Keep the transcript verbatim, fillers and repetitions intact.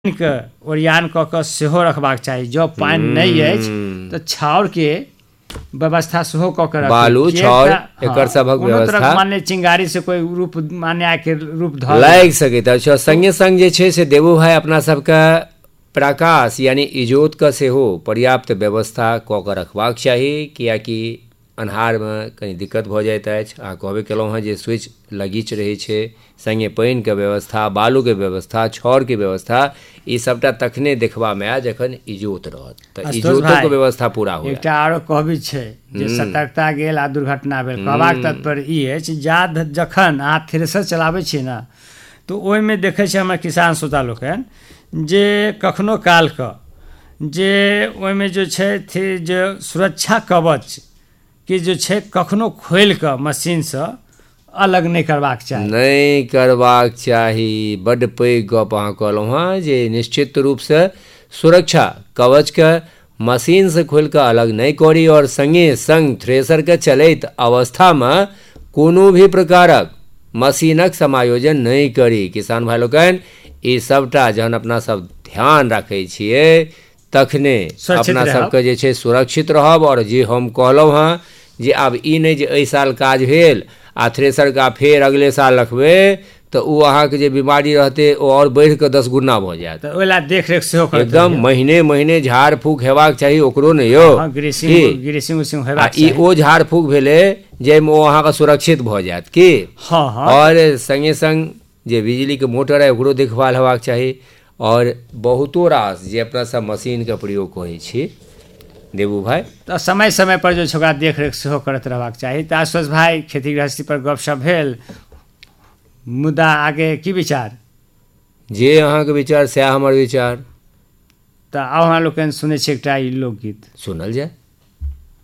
के ओरियान कऽ कऽ सेहो रखबाक चाही। जँ पानि नहि अछि तऽ छाउर के व्यवस्था सेहो कऽ के बालू छाउर एकर सभक व्यवस्था मान ले चिंगारी से कोई रूप मान्या के रूप धर लागि सकैत अछि। संगे संग जे छै से देवू भाई अपना सबके प्रकाश यानी इजोत के सेहो पर्याप्त व्यवस्था कऽ के रखबाक चाही, कियाकि अन्हार में कनी दिक्कत भऽ जाइत अछि। अहाँ कहबे केलहुँ हँ जे स्विच लगीच रहै छै, संगे पानि के व्यवस्था, बालू के व्यवस्था, छाउर के व्यवस्था, ई सबटा तखने देखबा में आयत जखन इजोत रहत, तऽ इजोतो के व्यवस्था पूरा होय। एकटा आरो कहबी छै जे सतर्कता गेल आ दुर्घटना भेल। कहबाक तात्पर्य ई अछि जा जखन अहाँ थ्रेसर चलाबै छियै ने तऽ ओहिमे देखै छै हमर किसान श्रोता लोकनि जे कखनो काल कऽ जे ओहिमे जे छै जे सुरक्षा कवच कि जे छै कखनो खोलि कऽ मशीनसँ अलग नहि करबाक चाही। नहि करबाक चाही, बड्ड पैघ गप अहाँ कहलहुँ हँ जे निश्चित रूपसँ सुरक्षा कवचके मशीनसँ खोलि कऽ अलग नहि करी, और सङ्गे सङ्ग थ्रेसरके चलैत अवस्थामे कोनो भी प्रकारक मशीनक समायोजन नहि करी। किसान भाई लोकनि ई सबटा जहन अपना सब ध्यान राखै छियै तखने अपना सबके जे छै सुरक्षित रहब। और जे हम कहलहुँ हँ जे आब ई नहि जे एहि साल काज भेल आ थ्रेसर का फेर अगले साल रखबै तऽ ओ अहाँके जे बीमारी रहतै ओ और बढ़ि कऽ दस गुना भऽ जायत। तऽ ओहि लए देख रेख सेहो एकदम महीने महीने झाड़ फूक हेबाक चाही ओकरो ने यौ। ई ओ झाड़ फूक भेलै जाहिमे ओ अहाँके सुरक्षित भऽ जायत की। और संगे संग जे बिजली के मोटर है ओकरो देखभाल हेबाक चाही। और बहुतो रास जे अपना सब मशीन के प्रयोग करै छी देवू भाई, तऽ समय समय पर जो ओकरा देख रेख सेहो करैत रहबाक चाही। तऽ आश्वस्त भाई खेती गृहस्थी पर गपशप भेल, मुद्दा आगे की विचार? जे अहाँके विचार सएह हमर विचार। तऽ आब हमरा लोकनि सुनै छियै एकटा ई लोकगीत सुनल जाय।